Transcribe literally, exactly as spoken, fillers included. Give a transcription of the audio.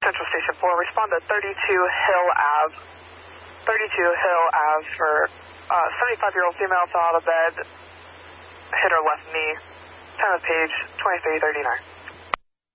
Central Station four, respond to thirty-two Hill Ave. thirty-two Hill Ave for uh, seventy-five-year-old female fell out of bed, hit her left knee. Time of page twenty-three thirty-nine.